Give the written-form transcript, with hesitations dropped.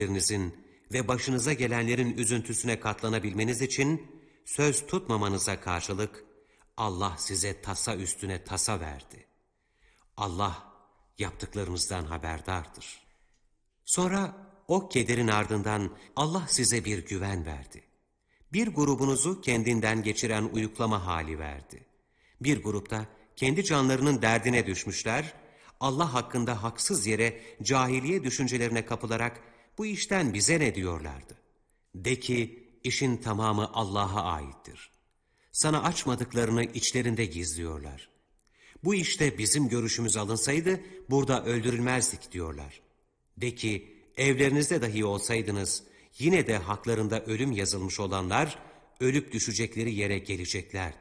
ve başınıza gelenlerin üzüntüsüne katlanabilmeniz için söz tutmamanıza karşılık Allah size tasa üstüne tasa verdi. Allah yaptıklarınızdan haberdardır. Sonra o kederin ardından Allah size bir güven verdi. Bir grubunuzu kendinden geçiren uyuklama hali verdi. Bir grupta kendi canlarının derdine düşmüşler, Allah hakkında haksız yere cahiliye düşüncelerine kapılarak bu işten bize ne diyorlardı. De ki işin tamamı Allah'a aittir. Sana açmadıklarını içlerinde gizliyorlar. Bu işte bizim görüşümüz alınsaydı burada öldürülmezdik diyorlar. De ki evlerinizde dahi olsaydınız yine de haklarında ölüm yazılmış olanlar ölüp düşecekleri yere gelecekler.